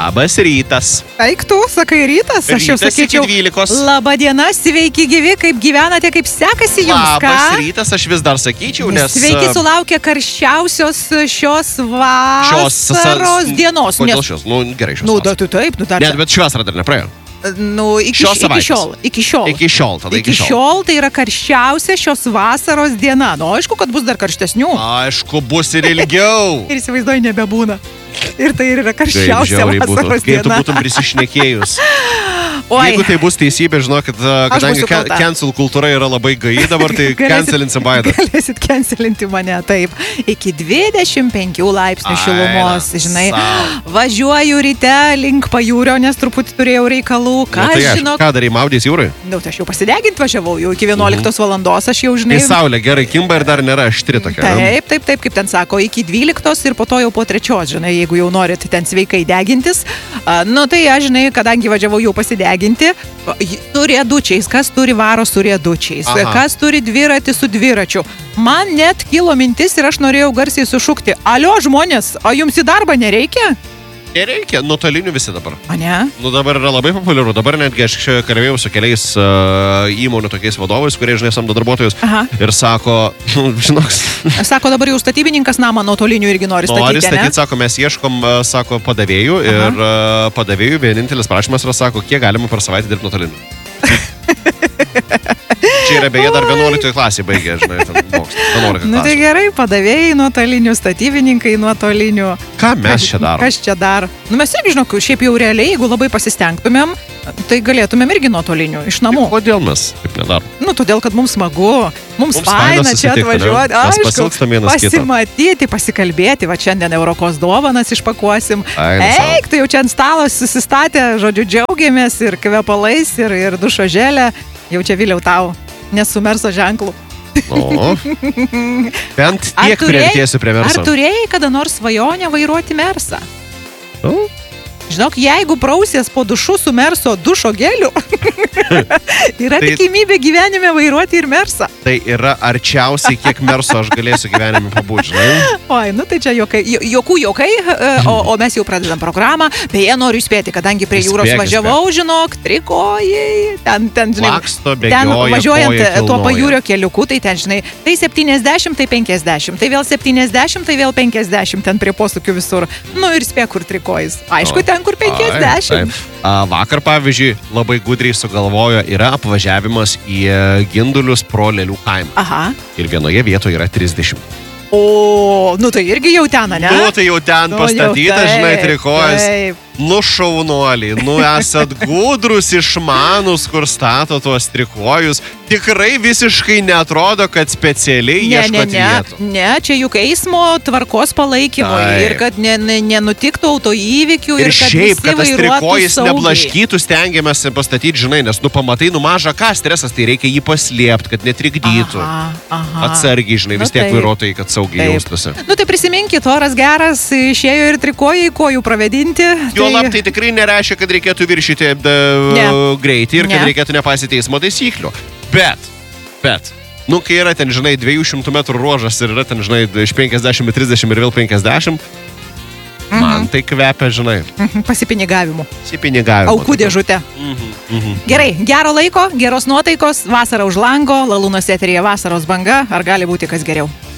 Labas rytas. Eik tu, sakai rytas, aš jau Rytas sakyčiau. iki 12. Labadiena, sveiki gyvi, kaip gyvenate, kaip sekasi jums, Labas rytas, aš vis dar sakyčiau, nes... Sveiki sulaukia karščiausios šios vasaros dienos. Kodėl šios? Nu, gerai, šios vasaros. Tu taip, dar. Net, bet šios vasara dar nepraėjo. Iki šiol. Iki šiol Tai yra karščiausia šios vasaros diena. Aišku, kad bus dar karštesnių. Aišku, bus ir ilgiau. Ir įsivaizduoju, nebebūna. Ir tai yra karščiausia vasaros diena. Kai tu būtum prisišnekėjus. Jeigu tai bus teisybė, žinokit, kadangi cancel kultūra yra labai gai dabar, tai cancelinsim Vaidą. Galėsit cancelinti mane, taip. Iki 25 laipsnių šilumos, žinai. Važiuoju ryte link pajūrio, nes truputį turėjau reikalų. Ką darai, maudys jūrai? Tai aš jau pasidegint važiavau, jau iki 11 valandos aš jau, žinai. Tai saulė gerai kimba ir dar nėra aštri tokia. Taip, kaip ten sako, iki 12 ir po to jau po 3, žinai, jeigu jau norit ten sveikai degintis. Tai aš, žinai, kadangi važiavau jau pasideginti, su riedučiais, kas turi varo su riedučiais, kas turi dviratį su dviračiu. Man net kilo mintis ir aš norėjau garsiai sušukti: alio žmonės, o jums į darbą nereikia? Nereikia, nuotolinių visi dabar. O ne? Dabar yra labai populiaru. Dabar netgi aš kalbėjau su keliais įmonių tokiais vadovais, kurie, žinai, samdo darbuotojus. Ir sako, žinok... Sako, dabar jau statybininkas namą nuotolinių irgi nori statyti, ne? Nori statyti, sako, mes ieškom, sako, padavėjų. Ir padavėjų vienintelis prašymas yra, sako, kiek galima per savaitę dirbti nuotolinių. Čia yra beje dar 11 klasė baigė, žinai, ten mokslą. Tai gerai, padavėjai nuotolinių, statybininkai nuotolinių. Ką mes čia darom? Kas čia dar? Mes irgi, žinok, šiaip jau realiai, jeigu labai pasistengtumėm, tai galėtumėm irgi nuotolinių, iš namų. Tai kodėl mes taip nedarom? Todėl, kad mums smagu, mums faina čia atvažiuoti, aišku, pasimatyti, pasikalbėti, va šiandien Eurokos dovanas išpakuosim. Eik, tai jau čia ant stalo susistatę, žodžiu, džiaugiamės ir kvepalais, ir dušo želę. Jau čia vėliau tau, nesu Merso ženklų. Bent tiek priartėsiu prie Merso. Ar turėjai kada nors svajonę vairuoti Mersą? Žinok, jeigu prausies po dušu su Merso dušo geliu, yra tikimybė gyvenime vairuoti ir Mersą. Tai yra arčiausiai, kiek Merso aš galėsiu gyvenime pabūti, žinai. Oi, tai čia jokai, o mes jau pradedam programą. Beje, noriu įspėti, kadangi prie jūros važiavau, žinok, trikojai, ten, žinai, laksto, bėgioja, ten važiuojant tuo pajūrio keliuku, tai ten, žinai, tai 70, tai 50, tai vėl 70, tai vėl 50, ten prie posūkių visur. Ir spėk, kur trikojais. Aišku, ten, kur 50. Taip. Vakar, pavyzdžiui, labai gudriai sugalvojo, yra apvažiavimas į Gindulius pro Lelių kaimą. Ir vienoje vietoje yra 30. Tai irgi jau ten, ne? Tai jau ten pastatyta, žinai, trikojas. Šaunuoliai, esat gudrus, išmanus, kur stato tuos trikojus. Tikrai visiškai neatrodo, kad specialiai ieškot vietų. Ne, čia juk eismo tvarkos palaikymui ir kad nenutiktų autoįvykių ir kad šiaip, visi kad tas trikojis saugiai. neblaškytų, stengiamės pastatyti, žinai, nes pamatai, maža ką stresas, tai reikia jį paslėpti, kad netrikdytų. Atsargiai, žinai, vis tiek vairuotojai, kad saugiai jaustųsi. Tai prisiminkit, oras geras, išėjo ir trikojai, kojų pravedinti. Juolab, tai tikrai nereiškia, kad reikėtų viršyti greitį ir kad reikėtų nepaisyti eismo taisyklių. Bet, kai yra ten, žinai, 200 metrų ruožas ir yra ten, žinai, iš 50 į 30 ir vėl 50, man tai kvepia, žinai. Pasipinigavimu. Aukų dėžutė. Gerai, gero laiko, geros nuotaikos, vasara už lango, Lalūnos eteryje vasaros banga, ar gali būti kas geriau?